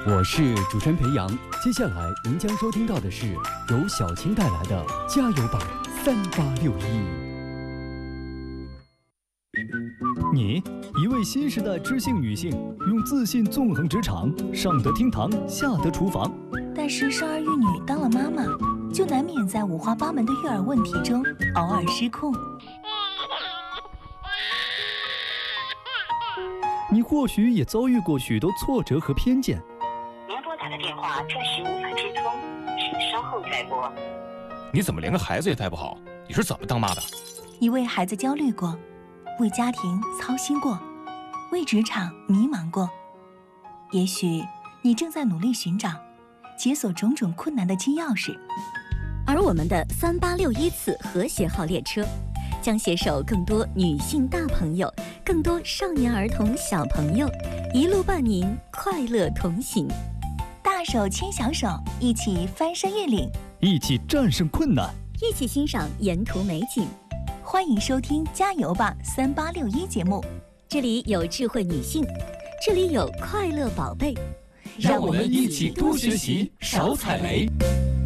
我是主持人裴阳，接下来您将收听到的是由小青带来的加油吧3861。你，一位新时代知性女性，用自信纵横职场，上得厅堂，下得厨房。 但是生儿育女当了妈妈，就难免在五花八门的育儿问题中偶尔失控。 你或许也遭遇过许多挫折和偏见。 您拨打的电话暂时无法接通，请稍后再拨。 你怎么连个孩子也带不好？你是怎么当妈的？ 你为孩子焦虑过，为家庭操心过，为职场迷茫过。也许你正在努力寻找解锁种种困难的金钥匙。 而我们的3861次和谐号列车将携手更多女性大朋友，更多少年儿童小朋友，一路伴您快乐同行。 大手牵小手，一起翻山越岭， 一起战胜困难， 一起欣赏沿途美景。 欢迎收听《加油吧3861》节目， 这里有智慧女性，这里有快乐宝贝， 让我们一起多学习，少踩雷。